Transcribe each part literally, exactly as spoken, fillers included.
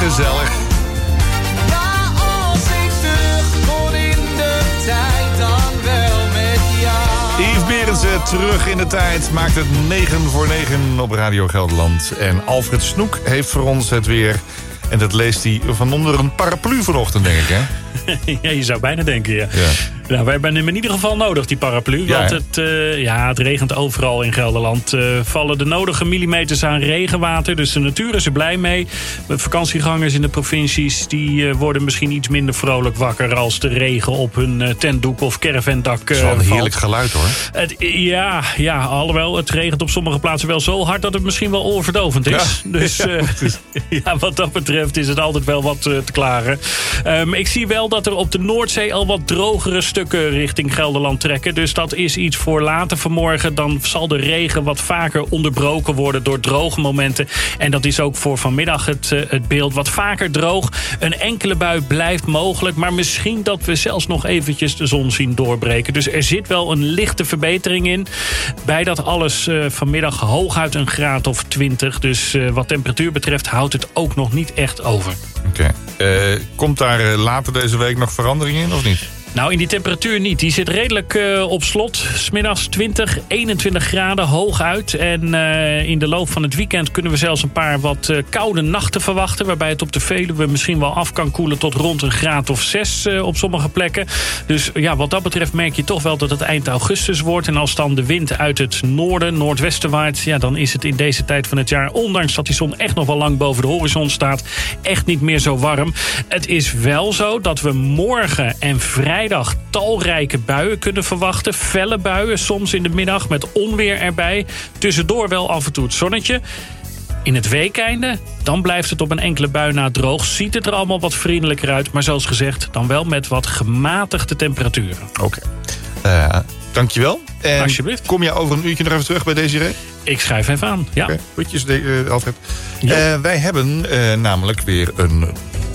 gezellig. Ja, als ik terug kon in de tijd, dan wel met jou. Yves Berendsen terug in de tijd. Maakt het negen voor negen op Radio Gelderland. En Alfred Snoek heeft voor ons het weer. En dat leest hij van onder een paraplu vanochtend, denk ik, hè? Ja, je zou bijna denken, ja. Ja. Nou, wij hebben hem in ieder geval nodig, die paraplu. Ja, want hè? het, uh, ja, het regent overal in Gelderland. Uh, vallen de nodige millimeters aan regenwater. Dus de natuur is er blij mee. De vakantiegangers in de provincies die uh, worden misschien iets minder vrolijk wakker als de regen op hun uh, tentdoek of caravandak uh, Dat is wel een valt. heerlijk geluid, hoor. Het, ja, ja, alhoewel, het regent op sommige plaatsen wel zo hard dat het misschien wel oorverdovend is. Ja. Dus uh, ja, wat dat betreft is het altijd wel wat uh, te klagen. Um, ik zie wel dat er op de Noordzee al wat drogere stukken richting Gelderland trekken. Dus dat is iets voor later vanmorgen. Dan zal de regen wat vaker onderbroken worden door droge momenten. En dat is ook voor vanmiddag het, uh, het beeld. Wat vaker droog. Een enkele bui blijft mogelijk. Maar misschien dat we zelfs nog eventjes de zon zien doorbreken. Dus er zit wel een lichte verbetering in. Bij dat alles uh, vanmiddag hooguit een graad of twintig. Dus uh, wat temperatuur betreft houdt het ook nog niet echt over. Oké. Okay. Uh, komt daar uh, later deze week nog verandering in, of niet? Nou, in die temperatuur niet. Die zit redelijk uh, op slot. 's Middags twintig, eenentwintig graden, hooguit. En uh, in de loop van het weekend kunnen we zelfs een paar wat uh, koude nachten verwachten. Waarbij het op de Veluwe misschien wel af kan koelen tot rond een graad of zes uh, op sommige plekken. Dus ja, wat dat betreft merk je toch wel dat het eind augustus wordt. En als dan de wind uit het noorden, noordwesten waait, ja, dan is het in deze tijd van het jaar, ondanks dat die zon echt nog wel lang boven de horizon staat, echt niet meer zo warm. Het is wel zo dat we morgen en vrijdag Vrijdag talrijke buien kunnen verwachten. Felle buien, soms in de middag met onweer erbij. Tussendoor wel af en toe het zonnetje. In het weekeinde, dan blijft het op een enkele bui na droog. Ziet het er allemaal wat vriendelijker uit. Maar zoals gezegd, dan wel met wat gematigde temperaturen. Oké. Okay. Uh, dankjewel. En alsjeblieft. Kom je over een uurtje nog even terug bij Desiree? Ik schrijf even aan, ja. Oké, goedjes, uh, Alfred. Uh, wij hebben uh, namelijk weer een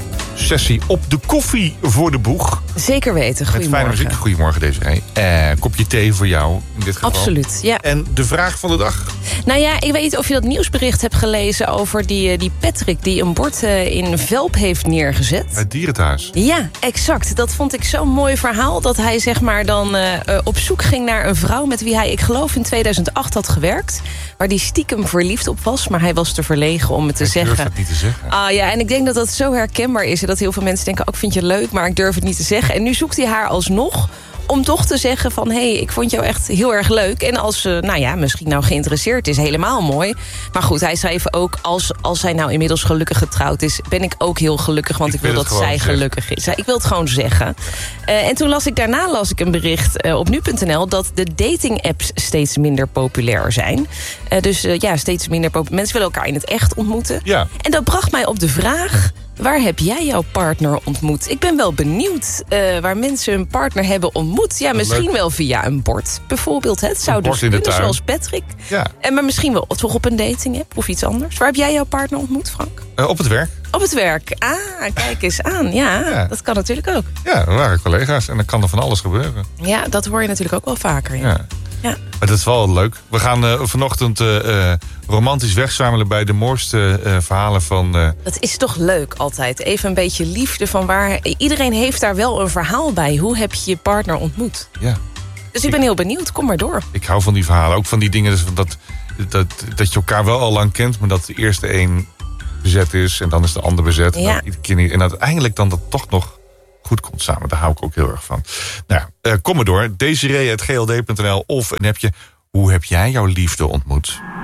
sessie op de koffie voor de boeg. Zeker weten, goedemorgen. Met fijne muziek. Goedemorgen, Desiree. Uh, kopje thee voor jou in dit geval. Absoluut, ja. En de vraag van de dag? Nou ja, ik weet niet of je dat nieuwsbericht hebt gelezen over die, die Patrick die een bord in Velp heeft neergezet. Het dierenthuis. Ja, exact. Dat vond ik zo'n mooi verhaal. Dat hij zeg maar dan uh, op zoek ging naar een vrouw met wie hij, ik geloof, in tweeduizend acht had gewerkt. Waar die stiekem verliefd op was, maar hij was te verlegen om het te ik zeggen. Ik durf het niet te zeggen. Ah ja, en ik denk dat dat zo herkenbaar is. Dat heel veel mensen denken, ook oh, vind je het leuk, maar ik durf het niet te zeggen. En nu zoekt hij haar alsnog om toch te zeggen van, hé, hey, ik vond jou echt heel erg leuk. En als ze, nou ja, misschien nou geïnteresseerd is, helemaal mooi. Maar goed, hij schreef ook, als, als zij nou inmiddels gelukkig getrouwd is, ben ik ook heel gelukkig, want ik, ik wil, wil dat zij zeggen. gelukkig is. Ik wil het gewoon zeggen. Uh, en toen las ik daarna las ik een bericht uh, op nu punt n l dat de dating-apps steeds minder populair zijn. Uh, dus uh, ja, steeds minder populair. Mensen willen elkaar in het echt ontmoeten. Ja. En dat bracht mij op de vraag, waar heb jij jouw partner ontmoet? Ik ben wel benieuwd uh, waar mensen hun partner hebben ontmoet. Ja, misschien leuk. Wel via een bord. Bijvoorbeeld, het zou dus kunnen, zoals Patrick. Ja. En maar misschien wel toch op een dating-app of iets anders. Waar heb jij jouw partner ontmoet, Frank? Uh, op het werk. Op het werk. Ah, kijk eens aan. Ja, ja, dat kan natuurlijk ook. Ja, we waren collega's en dan kan er van alles gebeuren. Ja, dat hoor je natuurlijk ook wel vaker. Ja. Ja. Ja. Maar dat is wel leuk. We gaan uh, vanochtend uh, uh, romantisch wegzamelen bij de mooiste uh, verhalen van... Uh... Dat is toch leuk altijd. Even een beetje liefde van waar... Iedereen heeft daar wel een verhaal bij. Hoe heb je je partner ontmoet? Ja. Dus ik ben heel benieuwd. Kom maar door. Ik hou van die verhalen. Ook van die dingen dus dat, dat, dat je elkaar wel al lang kent, maar dat de eerste een bezet is en dan is de ander bezet. Ja. En, iedere keer niet, en uiteindelijk dan dat toch nog goed komt samen. Daar hou ik ook heel erg van. Nou, uh, kom maar door. Desiree at g l d punt n l of een appje. Hoe heb jij jouw liefde ontmoet?